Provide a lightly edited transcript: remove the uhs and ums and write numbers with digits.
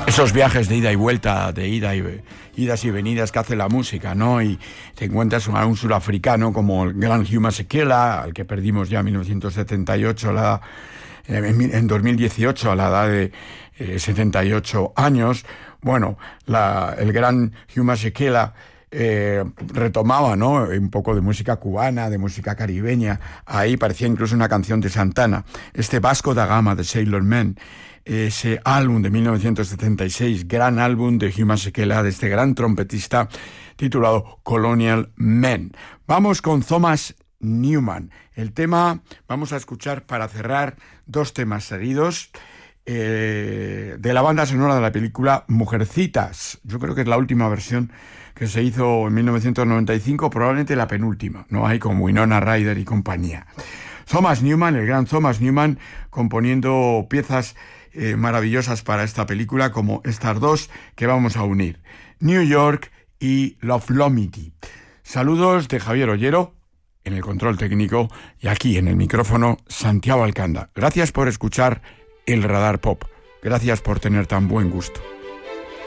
Esos viajes de ida y vuelta, de idas y venidas que hace la música, ¿no? Y te encuentras a un surafricano como el gran Hugh Masekela, al que perdimos ya en 1978, en 2018, a la edad de 78 años. Bueno, el gran Hugh Masekela retomaba, ¿no?, un poco de música cubana, de música caribeña. Ahí parecía incluso una canción de Santana. Este Vasco da Gama de Sailor Man, ese álbum de 1976, gran álbum de Hugh Masekela, de este gran trompetista, titulado Colonial Men. Vamos con Thomas Newman. El tema, vamos a escuchar para cerrar dos temas seguidos de la banda sonora de la película Mujercitas. Yo creo que es la última versión que se hizo en 1995, probablemente la penúltima, ¿no? Hay con Winona Ryder y compañía. Thomas Newman, el gran Thomas Newman, componiendo piezas maravillosas para esta película, como estas dos que vamos a unir, New York y Love Lomity. Saludos de Javier Ollero en el control técnico y aquí en el micrófono Santiago Alcanda. Gracias por escuchar el Radar Pop. Gracias por tener tan buen gusto.